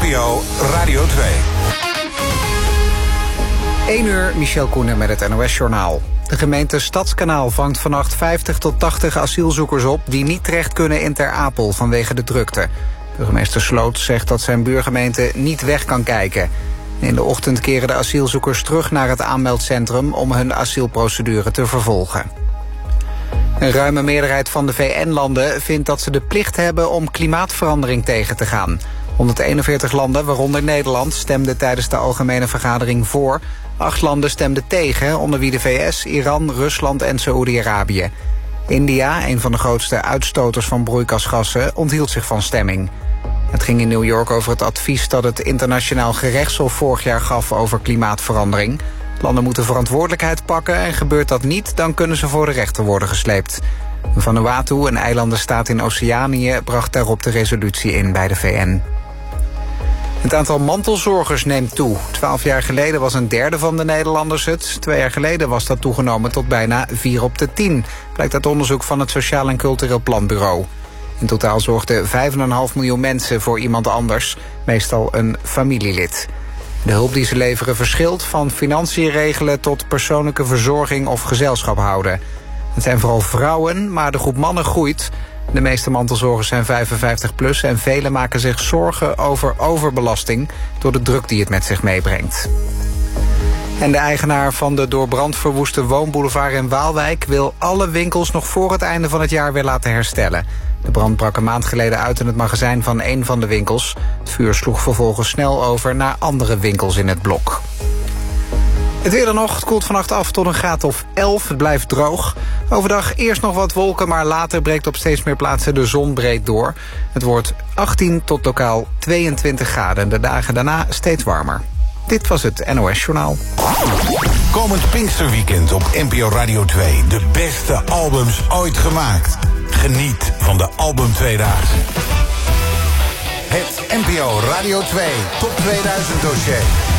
NPO Radio 2. 1 uur, Michel Koenen met het NOS-journaal. De gemeente Stadskanaal vangt vannacht 50 tot 80 asielzoekers op die niet terecht kunnen in Ter Apel vanwege de drukte. Burgemeester Sloot zegt dat zijn buurgemeente niet weg kan kijken. In de ochtend keren de asielzoekers terug naar het aanmeldcentrum om hun asielprocedure te vervolgen. Een ruime meerderheid van de VN-landen vindt dat ze de plicht hebben om klimaatverandering tegen te gaan. 141 landen, waaronder Nederland, stemden tijdens de algemene vergadering voor. 8 landen stemden tegen, onder wie de VS, Iran, Rusland en Saoedi-Arabië. India, een van de grootste uitstoters van broeikasgassen, onthield zich van stemming. Het ging in New York over het advies dat het Internationaal Gerechtshof vorig jaar gaf over klimaatverandering. Landen moeten verantwoordelijkheid pakken en gebeurt dat niet, dan kunnen ze voor de rechter worden gesleept. Vanuatu, een eilandenstaat in Oceanië, bracht daarop de resolutie in bij de VN. Het aantal mantelzorgers neemt toe. 12 jaar geleden was een derde van de Nederlanders het. 2 jaar geleden was dat toegenomen tot bijna 4 op de 10. Blijkt uit onderzoek van het Sociaal en Cultureel Planbureau. In totaal zorgden 5,5 miljoen mensen voor iemand anders, meestal een familielid. De hulp die ze leveren verschilt van financiën regelen tot persoonlijke verzorging of gezelschap houden. Het zijn vooral vrouwen, maar de groep mannen groeit. De meeste mantelzorgers zijn 55 plus en velen maken zich zorgen over overbelasting door de druk die het met zich meebrengt. En de eigenaar van de door brand verwoeste woonboulevard in Waalwijk wil alle winkels nog voor het einde van het jaar weer laten herstellen. De brand brak een maand geleden uit in het magazijn van een van de winkels. Het vuur sloeg vervolgens snel over naar andere winkels in het blok. Het weer dan nog, het koelt vannacht af tot een graad of 11. Het blijft droog. Overdag eerst nog wat wolken, maar later breekt op steeds meer plaatsen de zon breed door. Het wordt 18 tot lokaal 22 graden. De dagen daarna steeds warmer. Dit was het NOS Journaal. Komend Pinksterweekend op NPO Radio 2. De beste albums ooit gemaakt. Geniet van de Album 2000. Het NPO Radio 2 Top 2000 dossier.